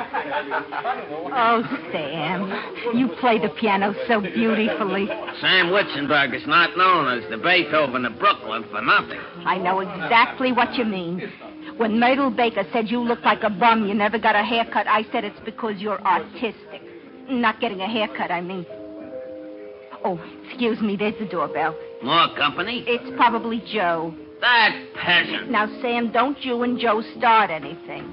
Oh, Sam, you play the piano so beautifully. Sam Witzenberg is not known as the Beethoven of Brooklyn for nothing. I know exactly what you mean. When Myrtle Baker said you looked like a bum, you never got a haircut, I said it's because you're artistic. Not getting a haircut, I mean. Oh, excuse me, there's the doorbell. More company? It's probably Joe. That peasant. Now, Sam, don't you and Joe start anything.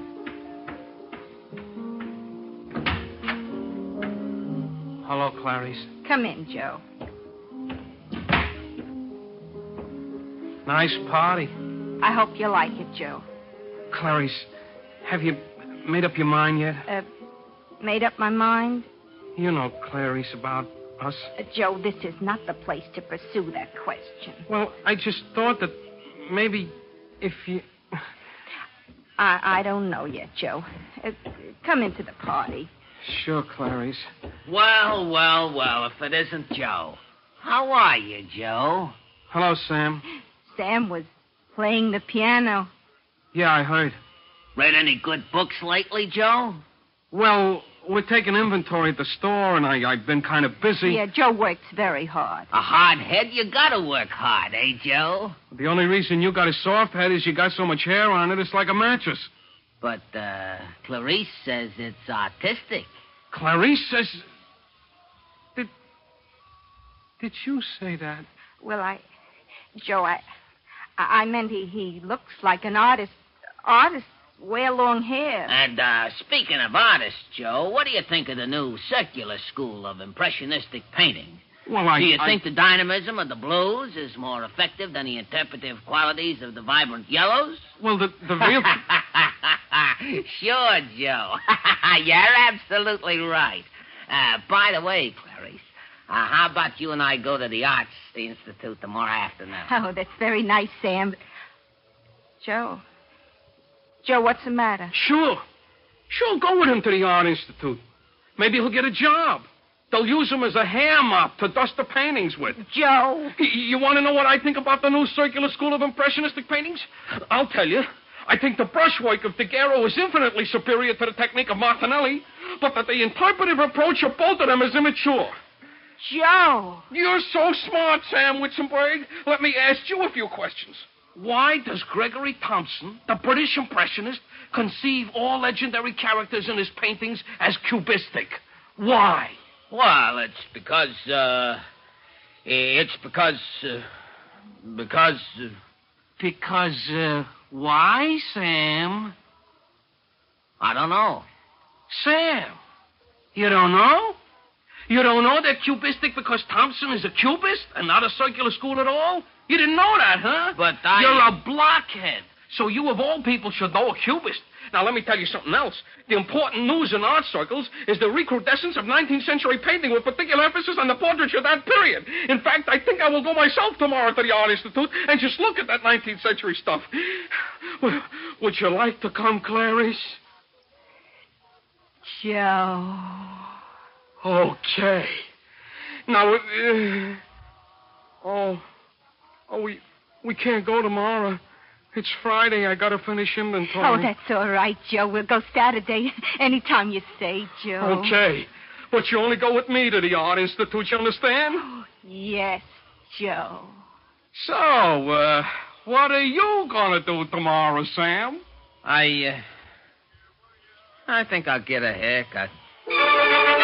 Hello, Clarice. Come in, Joe. Nice party. I hope you like it, Joe. Clarice, have you made up your mind yet? Made up my mind? You know, Clarice, about us. Joe, this is not the place to pursue that question. Well, I just thought that maybe if you... I don't know yet, Joe. Come into the party. Sure, Clarice. Well, if it isn't Joe. How are you, Joe? Hello, Sam. Sam was playing the piano. Yeah, I heard. Read any good books lately, Joe? Well, we're taking inventory at the store, and I've been kind of busy. Yeah, Joe works very hard. A hard head? You gotta work hard, eh, Joe? The only reason you got a soft head is you got so much hair on it, it's like a mattress. But, Clarice says it's artistic. Clarice says... Did you say that? Well, Joe, I meant he looks like an artist. Artists wear long hair. And, speaking of artists, Joe, what do you think of the new circular school of impressionistic painting? Well, do you think the dynamism of the blues is more effective than the interpretive qualities of the vibrant yellows? Well, the real... Sure, Joe. You're absolutely right. By the way, Clarice, how about you and I go to the Arts Institute tomorrow afternoon? Oh, that's very nice, Sam. Joe, what's the matter? Sure, go with him to the Art Institute. Maybe he'll get a job. They'll use him as a hair mop to dust the paintings with. Joe. You want to know what I think about the new circular school of impressionistic paintings? I'll tell you. I think the brushwork of Daguerre is infinitely superior to the technique of Martinelli, but that the interpretive approach of both of them is immature. Joe. You're so smart, Sam Witzenberg. Let me ask you a few questions. Why does Gregory Thompson, the British impressionist, conceive all legendary characters in his paintings as cubistic? Why? Well, it's because why, Sam? I don't know. Sam, you don't know? You don't know they're cubistic because Thompson is a cubist and not a circular school at all? You didn't know that, huh? But You're a blockhead. So you, of all people, should know a cubist. Now, let me tell you something else. The important news in art circles is the recrudescence of 19th century painting with particular emphasis on the portraiture of that period. In fact, I think I will go myself tomorrow to the Art Institute and just look at that 19th century stuff. Would you like to come, Clarice? Joe. Okay. Now, we can't go tomorrow. It's Friday. I got to finish inventory. Oh, that's all right, Joe. We'll go Saturday. Anytime you say, Joe. Okay. But you only go with me to the Art Institute, you understand? Oh, yes, Joe. So, what are you going to do tomorrow, Sam? I think I'll get a haircut.